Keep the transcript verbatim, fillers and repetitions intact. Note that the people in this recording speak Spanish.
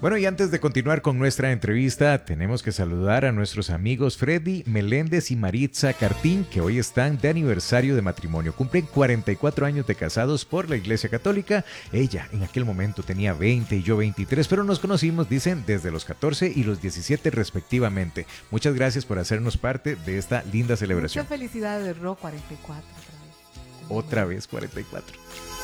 Bueno, y antes de continuar con nuestra entrevista, tenemos que saludar a nuestros amigos Freddy Meléndez y Maritza Cartín, que hoy están de aniversario de matrimonio. Cumplen cuarenta y cuatro años de casados por la Iglesia Católica. Ella en aquel momento tenía veinte y yo veintitrés, pero nos conocimos, dicen, desde los catorce y los diecisiete respectivamente. Muchas gracias por hacernos parte de esta linda celebración. Muchas felicidades, Ro, cuarenta y cuatro. Otra vez cuarenta y cuatro.